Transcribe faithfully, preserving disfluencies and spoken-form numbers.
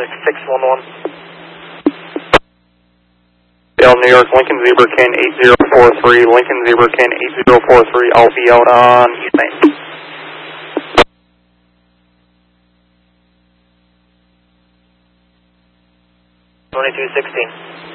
six one one. L New York, Lincoln Zebra Can eight zero four three, Lincoln Zebra Can eight zero four three, I'll be out on East Main. twenty-two sixteen.